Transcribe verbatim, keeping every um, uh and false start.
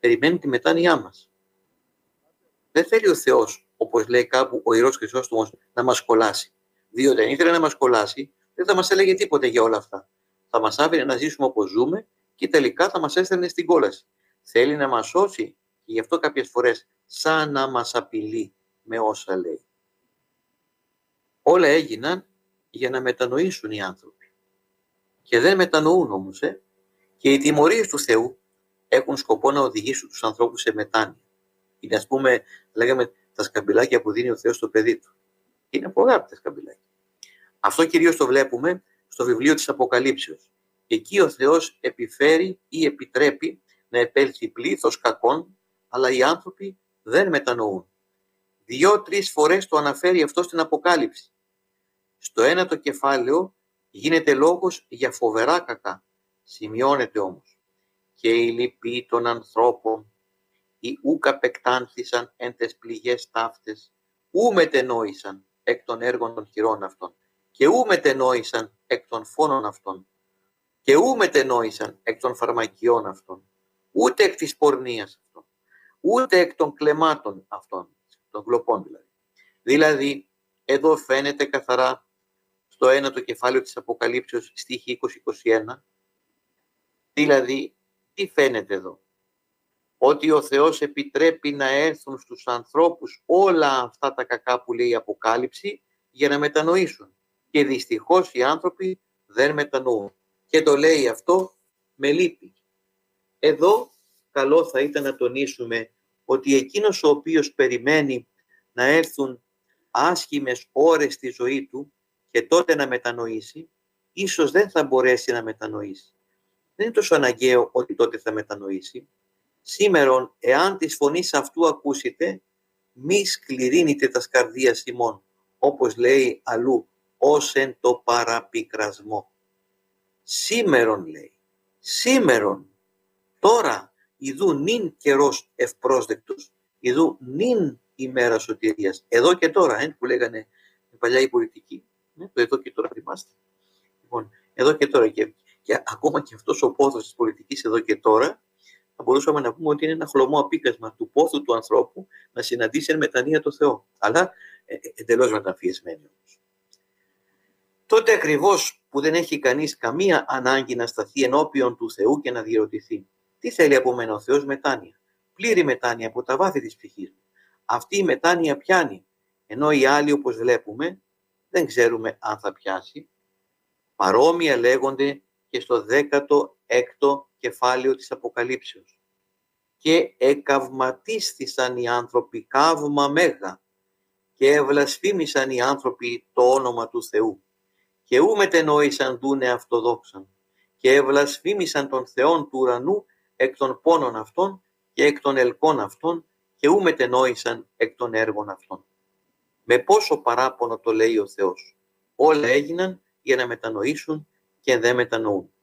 περιμένουν τη μετάνοιά μας. Δεν θέλει ο Θεός, όπως λέει κάπου ο Ιερός Χρυσόστομος, να μας κολλάσει. Διότι αν ήθελε να μας κολλάσει, δεν θα μας έλεγε τίποτε για όλα αυτά. Θα μας άφηνε να ζήσουμε όπως ζούμε και τελικά θα μας έστελνε στην κόλαση. Θέλει να μας σώσει και γι' αυτό κάποιες φορές σαν να μας απειλεί με όσα λέει. Όλα έγιναν για να μετανοήσουν οι άνθρωποι. Και δεν μετανοούν όμως. Ε? Και οι τιμωρίες του Θεού έχουν σκοπό να οδηγήσουν τους ανθρώπους σε μετάνοια. Είναι, ας πούμε, λέγαμε τα σκαμπιλάκια που δίνει ο Θεός στο παιδί του. Είναι από αγάπη τα σκαμπιλάκια. Αυτό κυρίως το βλέπουμε στο βιβλίο της Αποκαλύψεως. Εκεί ο Θεός επιφέρει ή επιτρέπει να επέλθει πλήθος κακών, αλλά οι άνθρωποι δεν μετανοούν. Δύο-τρεις φορές το αναφέρει αυτό στην Αποκάλυψη. Στο ένατο κεφάλαιο γίνεται λόγος για φοβερά κακά. Σημειώνεται όμως. Και οι λοιποί των ανθρώπων, οι ούκ απεκτάνθησαν εν τες πληγές ταύτες, ου μετενόησαν εκ των έργων των χειρών αυτών, και ου μετενόησαν εκ των φόνων αυτών, και ου μετενόησαν εκ των φαρμακιών αυτών, ούτε εκ της πορνείας αυτών, ούτε εκ των κλεμάτων αυτών, των κλοπών δηλαδή. Δηλαδή, εδώ φαίνεται καθαρά στο ένατο κεφάλαιο της Αποκαλύψεως, στίχη είκοσι είκοσι ένα, δηλαδή, τι φαίνεται εδώ? Ότι ο Θεός επιτρέπει να έρθουν στους ανθρώπους όλα αυτά τα κακά που λέει η Αποκάλυψη για να μετανοήσουν. Και δυστυχώς οι άνθρωποι δεν μετανοούν. Και το λέει αυτό με λύπη. Εδώ καλό θα ήταν να τονίσουμε ότι εκείνος ο οποίος περιμένει να έρθουν άσχημες ώρες στη ζωή του και τότε να μετανοήσει, ίσως δεν θα μπορέσει να μετανοήσει. Δεν είναι τόσο αναγκαίο ότι τότε θα μετανοήσει. Σήμερον, εάν της φωνής αυτού ακούσετε, μη σκληρύνετε τα καρδίας ημών, όπως λέει αλλού, ως εν το παραπικρασμό. Σήμερον λέει, σήμερον, τώρα, ιδού νυν καιρός ευπρόσδεκτος, ιδού νυν ημέρα σωτηρίας. Εδώ και τώρα, ε, που λέγανε παλιά οι πολιτικοί, ε, το εδώ και τώρα θυμάστε. Λοιπόν, εδώ και τώρα και, και ακόμα και αυτός ο πόθος της πολιτικής εδώ και τώρα, θα μπορούσαμε να πούμε ότι είναι ένα χλωμό απίκασμα του πόθου του ανθρώπου να συναντήσει εν μετανία το Θεό. Αλλά ε, ε, εντελώς μεταμφιεσμένοι όμως. Τότε ακριβώς που δεν έχει κανείς καμία ανάγκη να σταθεί ενώπιον του Θεού και να διερωτηθεί. Τι θέλει από μένα ο Θεός? Μετάνοια. Πλήρη μετάνοια από τα βάθη της ψυχής μου. Αυτή η μετάνοια πιάνει. Ενώ οι άλλοι, όπως βλέπουμε, δεν ξέρουμε αν θα πιάσει. Παρόμοια λέγονται και στο δέκατο έκτο κεφάλαιο της Αποκαλύψεως. Και εκαυματίστησαν οι άνθρωποι καύμα μέγα και ευλασφήμισαν οι άνθρωποι το όνομα του Θεού και ου μετενόησαν δούνε αυτοδόξαν και ευλασφήμισαν τον Θεόν του ουρανού εκ των πόνων αυτών και εκ των ελκών αυτών και ου μετενόησαν εκ των έργων αυτών. Με πόσο παράπονο το λέει ο Θεός. Όλα έγιναν για να μετανοήσουν και δεν μετανοούν.